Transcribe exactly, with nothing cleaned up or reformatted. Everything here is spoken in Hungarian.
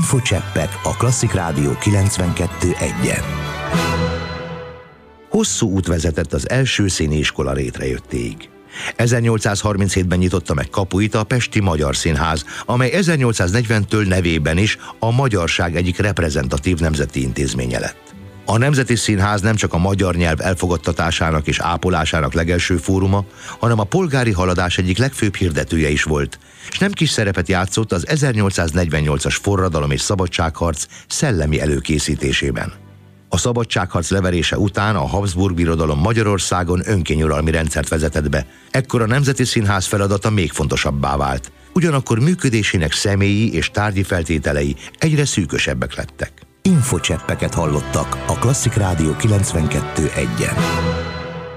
Infocseppek a Klasszik Rádió kilencvenkettő egyen. Hosszú út vezetett az első színiiskola létrejöttéig. ezernyolcszázharminchétben nyitotta meg kapuit a Pesti Magyar Színház, amely ezernyolcszáznegyventől nevében is a magyarság egyik reprezentatív nemzeti intézménye lett. A Nemzeti Színház nem csak a magyar nyelv elfogadtatásának és ápolásának legelső fóruma, hanem a polgári haladás egyik legfőbb hirdetője is volt, és nem kis szerepet játszott az ezernyolcszáznegyvennyolcas forradalom és szabadságharc szellemi előkészítésében. A szabadságharc leverése után a Habsburg Birodalom Magyarországon önkényuralmi rendszert vezetett be. Ekkor a Nemzeti Színház feladata még fontosabbá vált. Ugyanakkor működésének személyi és tárgyi feltételei egyre szűkösebbek lettek. Infocseppeket hallottak a Klasszik Rádió kilencvenkettő egyen.